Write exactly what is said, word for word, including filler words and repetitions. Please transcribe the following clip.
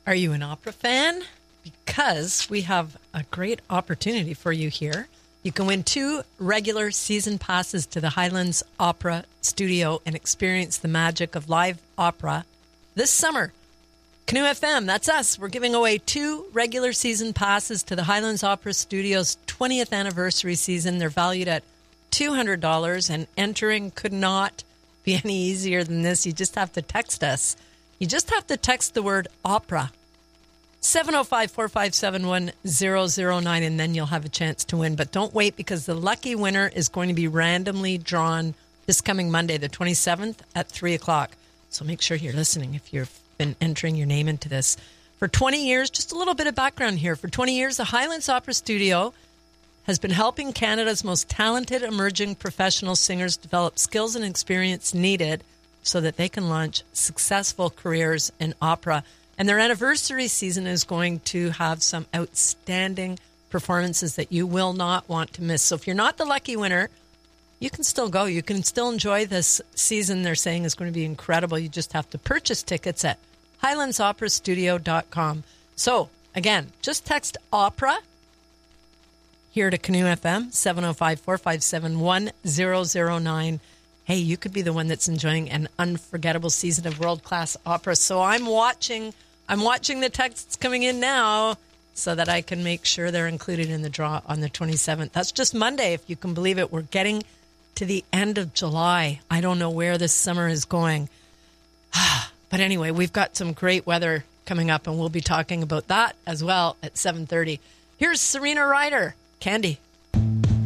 Are you an opera fan? Because we have a great opportunity for you here. You can win two regular season passes to the Highlands Opera Studio and experience the magic of live opera this summer. Canoe F M, that's us. We're giving away two regular season passes to the Highlands Opera Studio's twentieth anniversary season. They're valued at two hundred dollars, and entering could not be any easier than this. You just have to text us. You just have to text the word opera. seven oh five, four five seven, one zero zero nine, and then you'll have a chance to win. But don't wait, because the lucky winner is going to be randomly drawn this coming Monday, the twenty-seventh at three o'clock. So make sure you're listening if you've been entering your name into this. For twenty years, just a little bit of background here. For twenty years, the Highlands Opera Studio has been helping Canada's most talented emerging professional singers develop skills and experience needed so that they can launch successful careers in opera. And their anniversary season is going to have some outstanding performances that you will not want to miss. So if you're not the lucky winner, you can still go. You can still enjoy this season. They're saying is going to be incredible. You just have to purchase tickets at highlands opera studio dot com. So again, just text opera here to Canoe F M, seven oh five, four five seven, one zero zero nine. Hey, you could be the one that's enjoying an unforgettable season of world-class opera. So I'm watching, I'm watching the texts coming in now so that I can make sure they're included in the draw on the twenty-seventh. That's just Monday, if you can believe it. We're getting to the end of July. I don't know where this summer is going. But anyway, we've got some great weather coming up, and we'll be talking about that as well at seven thirty. Here's Serena Ryder, Candy.